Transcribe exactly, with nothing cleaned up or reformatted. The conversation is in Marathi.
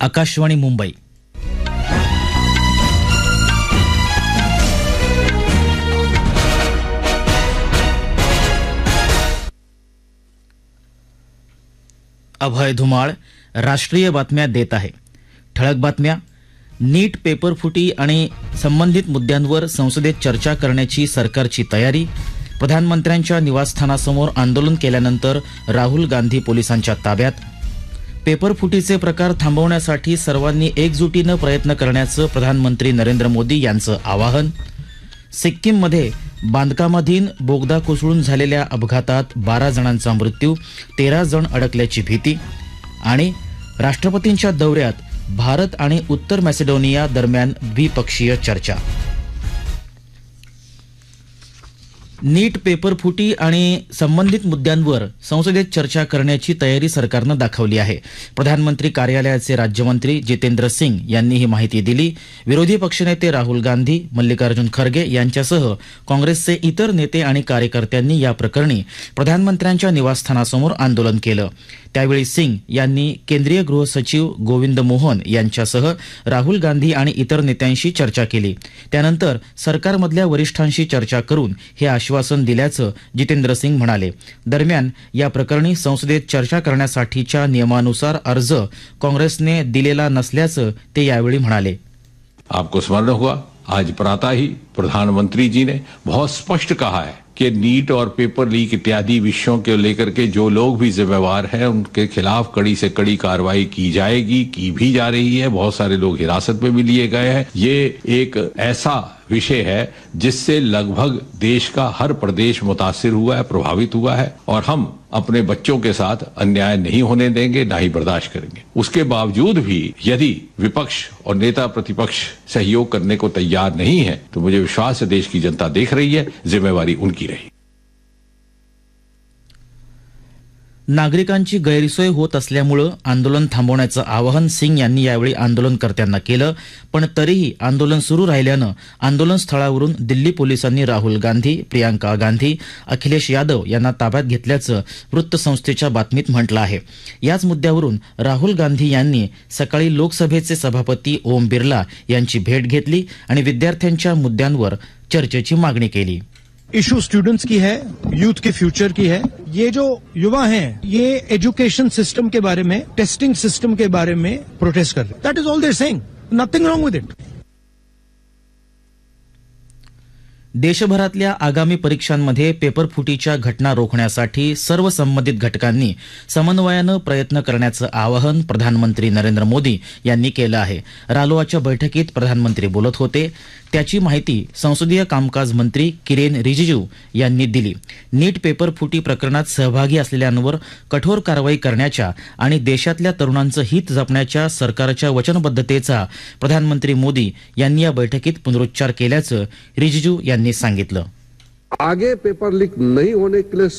आकाशवाणी मुंबई. अभय धुमाळ राष्ट्रीय बातम्या देत आहे. ठळक बातम्या. नीट पेपर फुटी आणि संबंधित मुद्द्यांवर संसदेत चर्चा करण्याची सरकारची तयारी. प्रधानमंत्र्यांच्या निवासस्थानासमोर आंदोलन केल्यानंतर राहुल गांधी पोलिसांच्या ताब्यात. पेपर फुटीचे प्रकार थांबवण्यासाठी सर्वांनी एकजुटीनं प्रयत्न करण्याचं प्रधानमंत्री नरेंद्र मोदी यांचं आवाहन. सिक्कीममध्ये बांधकामाधीन बोगदा कोसळून झालेल्या अपघातात बारा जणांचा मृत्यू, तेरा जण अडकल्याची भीती. आणि राष्ट्रपतींच्या दौऱ्यात भारत आणि उत्तर मॅसेडोनिया दरम्यान द्विपक्षीय चर्चा. नीट पेपर फुटी आणि संबंधित मुद्द्यांवर संसदेत चर्चा करण्याची तयारी सरकारनं दाखवली आहे. प्रधानमंत्री कार्यालयाचे राज्यमंत्री जितेंद्र सिंग यांनी ही माहिती दिली. विरोधी पक्षनेते राहुल गांधी, मल्लिकार्जुन खरगे यांच्यासह काँग्रेसचे इतर नेते आणि कार्यकर्त्यांनी या प्रकरणी प्रधानमंत्र्यांच्या निवासस्थानासमोर आंदोलन केलं. त्यावेळी सिंग यांनी केंद्रीय गृह सचिव गोविंद मोहन यांच्यासह राहुल गांधी आणि इतर नेत्यांशी चर्चा केली. त्यानंतर सरकारमधल्या वरिष्ठांशी चर्चा करून हे आश्वासन दिल्याचं जितेंद्र सिंग म्हणाले. दरम्यान या प्रकरणी संसदेत चर्चा करण्यासाठीच्या नियमानुसार अर्ज काँग्रेसने दिलेला नसल्याचं ते यावेळी म्हणाले. आपको स्मरण हुआ आज प्रातः ही प्रधानमंत्री जी ने बहुत स्पष्ट कहा है कि नीट और पेपर लीक इत्यादि विषयों के लेकर के जो लोग भी जिम्मेवार हैं उनके खिलाफ कड़ी से कड़ी कार्रवाई की जाएगी, की भी जा रही है. बहुत सारे लोग हिरासत में भी लिए गए हैं. ये एक ऐसा विषय है जिससे लगभग देश का हर प्रदेश मुतासिर हुआ है, प्रभावित हुआ है और हम अपने बच्चों के साथ अन्याय नहीं होने देंगे, ना ही बर्दाश्त करेंगे. उसके बावजूद भी यदि विपक्ष और नेता प्रतिपक्ष सहयोग करने को तैयार नहीं है तो मुझे विश्वास है देश की जनता देख रही है, जिम्मेवारी उनकी रही. नागरिकांची गैरसोय होत असल्यामुळे आंदोलन थांबवण्याचं आवाहन सिंग यांनी यावेळी आंदोलनकर्त्यांना केलं. पण तरीही आंदोलन सुरू राहिल्यानं आंदोलन स्थळावरून दिल्ली पोलिसांनी राहुल गांधी, प्रियांका गांधी, अखिलेश यादव यांना ताब्यात घेतल्याचं वृत्तसंस्थेच्या बातमीत म्हटलं आहे. याच मुद्द्यावरून राहुल गांधी यांनी सकाळी लोकसभेचे सभापती ओम बिर्ला यांची भेट घेतली आणि विद्यार्थ्यांच्या मुद्द्यांवर चर्चेची मागणी केली. इशू स्टूडेंट्स की है, यूथ के फ्यूचर की है. ये जो युवा हैं ये एजुकेशन सिस्टम के बारे में, टेस्टिंग सिस्टम के बारे में प्रोटेस्ट कर रहे हैं. That is all they are saying. Nothing wrong विद इट. देशभरातल्या आगामी परीक्षांमध्ये पेपर फुटीच्या घटना रोखण्यासाठी सर्व संबंधित घटकांनी समन्वयानं प्रयत्न करण्याचं आवाहन प्रधानमंत्री नरेंद्र मोदी यांनी केलं आहे. रालोआच्या बैठकीत प्रधानमंत्री बोलत होते. त्याची माहिती संसदीय कामकाज मंत्री किरेन रिजिजू यांनी दिली. नीट पेपर फुटी प्रकरणात सहभागी असलेल्यांवर कठोर कारवाई करण्याच्या आणि देशातल्या तरुणांचं हित जपण्याच्या सरकारच्या वचनबद्धतेचा प्रधानमंत्री मोदी यांनी या बैठकीत पुनरुच्चार केल्याचं रिजिजू यांनी सांगितलं. आगे पेपर लीक नहीं होने के लिए